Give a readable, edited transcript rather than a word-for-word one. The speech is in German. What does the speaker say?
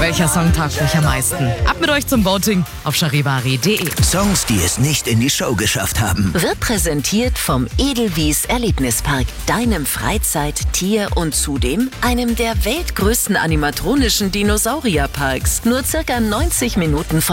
Welcher Song taugt euch am meisten? Ab mit euch zum Voting auf charivari.de. Songs, die es nicht in die Show geschafft haben. Wird präsentiert vom Edelwies Erlebnispark, deinem Freizeit-, Tier- und zudem einem der weltgrößten animatronischen Dinosaurierparks. Nur circa 90 Minuten von